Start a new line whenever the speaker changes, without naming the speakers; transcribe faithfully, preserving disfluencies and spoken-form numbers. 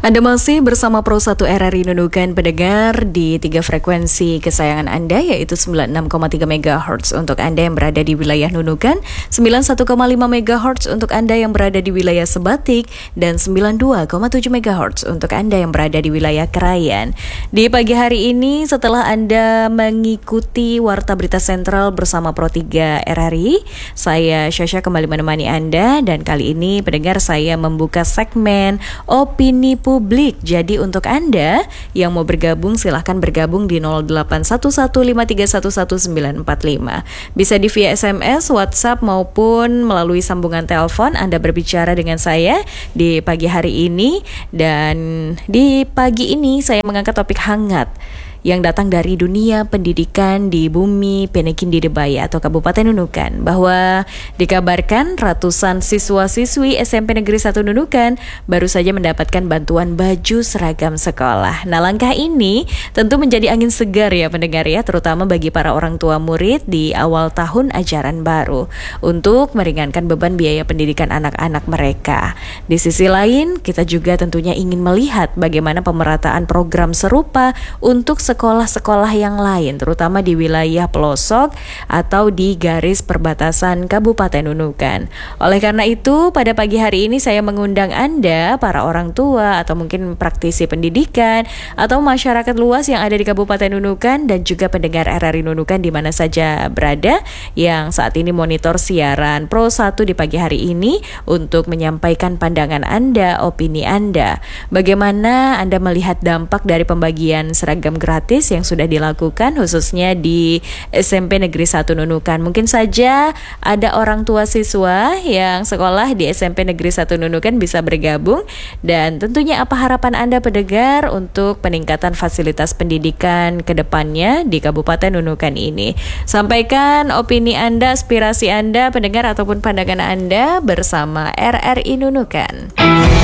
Anda masih bersama Pro satu R R I Nunukan, pendengar di tiga frekuensi kesayangan Anda, yaitu sembilan puluh enam koma tiga megahertz untuk Anda yang berada di wilayah Nunukan, sembilan puluh satu koma lima megahertz untuk Anda yang berada di wilayah Sebatik, dan sembilan puluh dua koma tujuh megahertz untuk Anda yang berada di wilayah Krayan. Di pagi hari ini, setelah Anda mengikuti Warta Berita Sentral bersama Pro tiga R R I, saya Syasha kembali menemani Anda, dan kali ini pendengar saya membuka segmen Opini Publik. Jadi untuk Anda yang mau bergabung, silahkan bergabung di nol delapan satu satu lima tiga satu satu sembilan empat lima. Bisa di via S M S, WhatsApp maupun melalui sambungan telepon. Anda berbicara dengan saya di pagi hari ini, dan di pagi ini saya mengangkat topik hangat yang datang dari dunia pendidikan di Bumi Penekin di Debaya atau Kabupaten Nunukan, bahwa dikabarkan ratusan siswa-siswi S M P Negeri satu Nunukan baru saja mendapatkan bantuan baju seragam sekolah. Nah, langkah ini tentu menjadi angin segar ya pendengar ya, terutama bagi para orang tua murid di awal tahun ajaran baru untuk meringankan beban biaya pendidikan anak-anak mereka. Di sisi lain, kita juga tentunya ingin melihat bagaimana pemerataan program serupa untuk sekolah-sekolah yang lain, terutama di wilayah pelosok atau di garis perbatasan Kabupaten Nunukan. Oleh karena itu, pada pagi hari ini saya mengundang Anda, para orang tua atau mungkin praktisi pendidikan atau masyarakat luas yang ada di Kabupaten Nunukan dan juga pendengar R R I Nunukan di mana saja berada yang saat ini monitor siaran Pro satu di pagi hari ini untuk menyampaikan pandangan Anda, opini Anda. Bagaimana Anda melihat dampak dari pembagian seragam gratis yang sudah dilakukan khususnya di S M P Negeri satu Nunukan. Mungkin saja ada orang tua siswa yang sekolah di S M P Negeri satu Nunukan bisa bergabung, dan tentunya apa harapan Anda pendengar untuk peningkatan fasilitas pendidikan ke depannya di Kabupaten Nunukan ini. Sampaikan opini Anda, aspirasi Anda pendengar ataupun pandangan Anda bersama R R I Nunukan.